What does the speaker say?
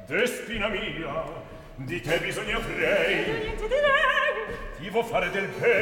Despina mia, di te bisogna frei. Io niente direi. Ti vo fare del bene.